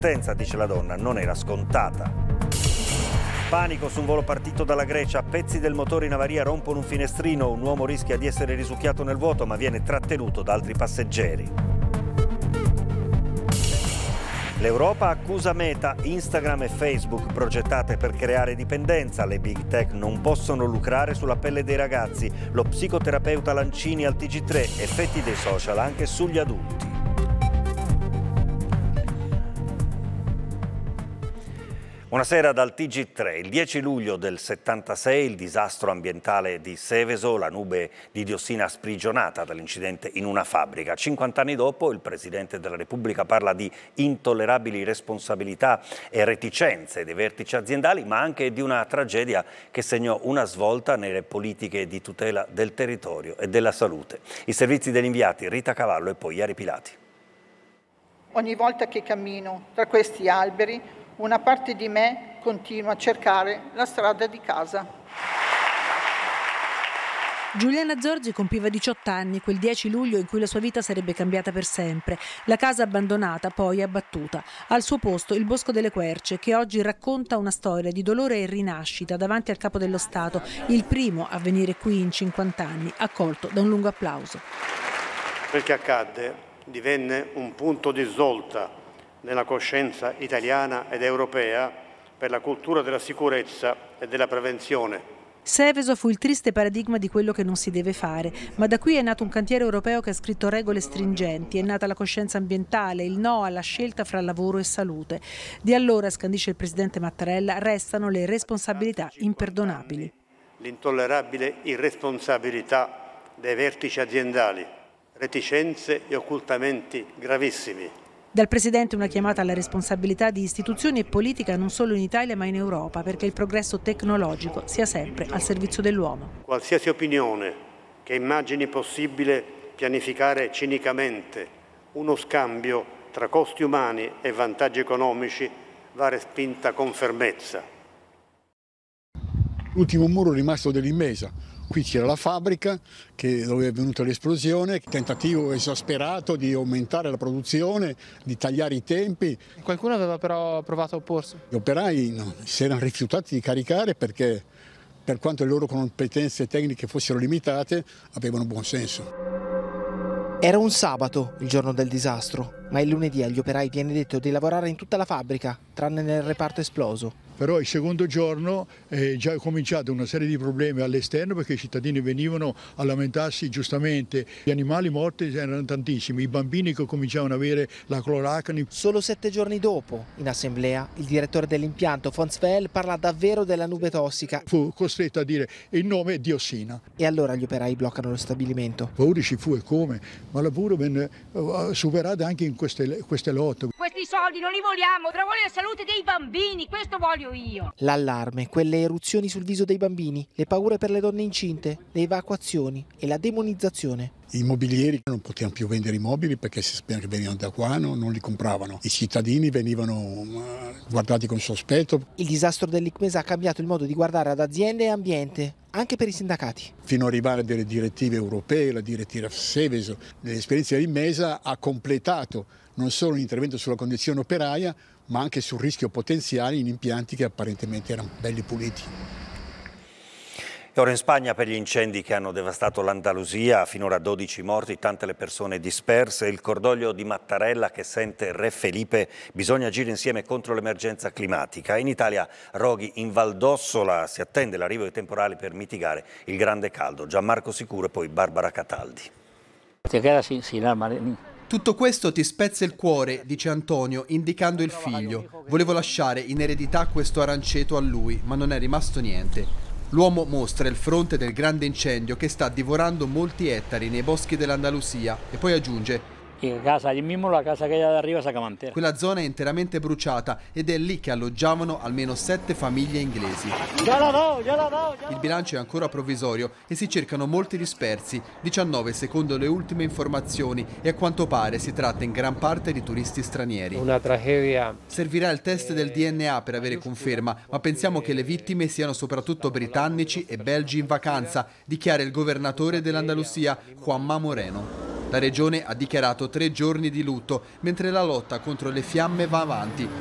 Senza, dice la donna, non era scontata. Panico su un volo partito dalla Grecia, pezzi del motore in avaria rompono un finestrino, un uomo rischia di essere risucchiato nel vuoto ma viene trattenuto da altri passeggeri. L'Europa accusa Meta, Instagram e Facebook progettate per creare dipendenza. Le big tech non possono lucrare sulla pelle dei ragazzi. Lo psicoterapeuta Lancini al TG3, effetti dei social anche sugli adulti. Buonasera dal TG3. Il 10 luglio del 76 il disastro ambientale di Seveso, la nube di diossina sprigionata dall'incidente in una fabbrica. 50 anni dopo il Presidente della Repubblica parla di intollerabili responsabilità e reticenze dei vertici aziendali, ma anche di una tragedia che segnò una svolta nelle politiche di tutela del territorio e della salute. I servizi degli inviati Rita Cavallo e poi Iari Pilati. Ogni volta che cammino tra questi alberi, una parte di me continua a cercare la strada di casa. Giuliana Zorzi compiva 18 anni quel 10 luglio in cui la sua vita sarebbe cambiata per sempre. La casa abbandonata, poi abbattuta. Al suo posto il Bosco delle Querce, che oggi racconta una storia di dolore e rinascita davanti al Capo dello Stato, il primo a venire qui in 50 anni, accolto da un lungo applauso. Quel che accadde divenne un punto di svolta nella coscienza italiana ed europea per la cultura della sicurezza e della prevenzione. Seveso fu il triste paradigma di quello che non si deve fare, ma da qui è nato un cantiere europeo che ha scritto regole stringenti, è nata la coscienza ambientale, il no alla scelta fra lavoro e salute. Di allora, scandisce il presidente Mattarella, restano le responsabilità imperdonabili. L'intollerabile irresponsabilità dei vertici aziendali, reticenze e occultamenti gravissimi. Dal Presidente una chiamata alla responsabilità di istituzioni e politica non solo in Italia ma in Europa, perché il progresso tecnologico sia sempre al servizio dell'uomo. Qualsiasi opinione che immagini possibile pianificare cinicamente uno scambio tra costi umani e vantaggi economici va respinta con fermezza. L'ultimo muro rimasto dell'Immesa. Qui c'era la fabbrica dove è venuta l'esplosione, tentativo esasperato di aumentare la produzione, di tagliare i tempi. Qualcuno aveva però provato a opporsi? Gli operai si erano rifiutati di caricare perché, per quanto le loro competenze tecniche fossero limitate, avevano buon senso. Era un sabato, il giorno del disastro, ma il lunedì agli operai viene detto di lavorare in tutta la fabbrica, tranne nel reparto esploso. Però il secondo giorno è già cominciata una serie di problemi all'esterno perché i cittadini venivano a lamentarsi giustamente. Gli animali morti erano tantissimi, i bambini che cominciavano ad avere la cloracne. Solo 7 giorni dopo, in assemblea, il direttore dell'impianto, von Svel, parla davvero della nube tossica. Fu costretto a dire il nome è diossina. E allora gli operai bloccano lo stabilimento. Paura ci fu e come, ma il lavoro venne superato anche in queste lotte. Questi soldi non li vogliamo, però voglio la salute dei bambini, questo voglio io. L'allarme, quelle eruzioni sul viso dei bambini, le paure per le donne incinte, le evacuazioni e la demonizzazione. I immobilieri non potevano più vendere i mobili perché si sapeva che venivano da qua, non li compravano. I cittadini venivano guardati con sospetto. Il disastro dell'Icmesa ha cambiato il modo di guardare ad aziende e ambiente, anche per i sindacati. Fino ad arrivare a delle direttive europee, la direttiva Seveso, l'esperienza dell'Immesa ha completato non solo l'intervento sulla condizione operaia, ma anche sul rischio potenziale in impianti che apparentemente erano belli puliti. E ora in Spagna per gli incendi che hanno devastato l'Andalusia, finora 12 morti, tante le persone disperse, il cordoglio di Mattarella che sente Re Felipe, bisogna agire insieme contro l'emergenza climatica. In Italia roghi in Val d'Ossola, si attende l'arrivo dei temporali per mitigare il grande caldo. Gianmarco Sicuro e poi Barbara Cataldi. Tutto questo ti spezza il cuore, dice Antonio, indicando il figlio. Volevo lasciare in eredità questo aranceto a lui, ma non è rimasto niente. L'uomo mostra il fronte del grande incendio che sta divorando molti ettari nei boschi dell'Andalusia e poi aggiunge: quella zona è interamente bruciata ed è lì che alloggiavano almeno 7 famiglie inglesi. Il bilancio è ancora provvisorio e si cercano molti dispersi, 19 secondo le ultime informazioni, e a quanto pare si tratta in gran parte di turisti stranieri. Una tragedia. Servirà il test del DNA per avere conferma, ma pensiamo che le vittime siano soprattutto britannici e belgi in vacanza, dichiara il governatore dell'Andalusia, Juanma Moreno. La regione ha dichiarato 3 giorni di lutto, mentre la lotta contro le fiamme va avanti.